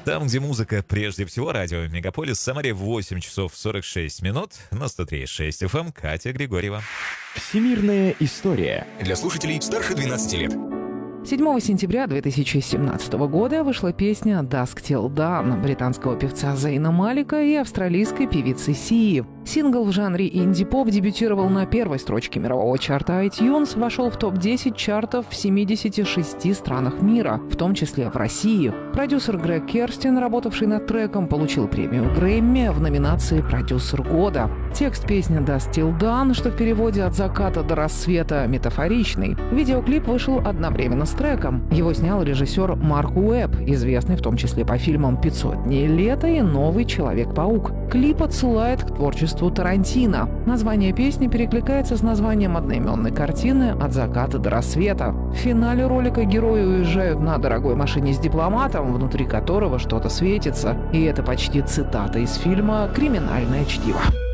Там, где музыка прежде всего, радио «Мегаполис», Самаре 8 часов 46 минут, на 103.6 FM, Катя Григорьева. Всемирная история. Для слушателей старше 12 лет. 7 сентября 2017 года вышла песня «Dusk Till Dawn» британского певца Зейна Малика и австралийской певицы Сии. Сингл в жанре инди-поп дебютировал на первой строчке мирового чарта iTunes, вошел в топ-10 чартов в 76 странах мира, в том числе в России. Продюсер Грег Керстин, работавший над треком, получил премию Грэмми в номинации «Продюсер года». Текст песни «Dusk Till Dawn», что в переводе «От заката до рассвета» метафоричный. Видеоклип вышел одновременно с треком. Его снял режиссер Марк Уэбб, известный в том числе по фильмам «500 дней лета» и «Новый Человек-паук». Клип отсылает к творчеству Тарантино. Название песни перекликается с названием одноименной картины «От заката до рассвета». В финале ролика герои уезжают на дорогой машине с дипломатом, внутри которого что-то светится. И это почти цитата из фильма «Криминальное чтиво».